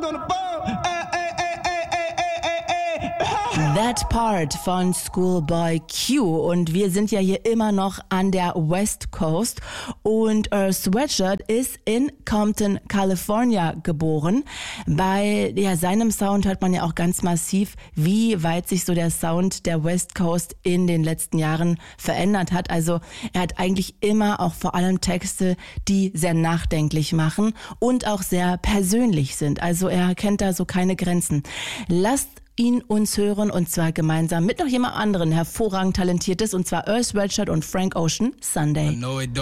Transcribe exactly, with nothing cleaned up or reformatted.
That Part von Schoolboy Q. Und wir sind ja hier immer noch an der West Coast. Und Earl Sweatshirt ist in Compton, California geboren. Bei ja, seinem Sound hört man ja auch ganz massiv, wie weit sich so der Sound der West Coast in den letzten Jahren verändert hat. Also er hat eigentlich immer auch vor allem Texte, die sehr nachdenklich machen und auch sehr persönlich sind. Also er kennt da so keine Grenzen. Lasst ihn uns hören und zwar gemeinsam mit noch jemand anderen hervorragend Talentiertes und zwar Earl Sweatshirt und Frank Ocean, Sunday.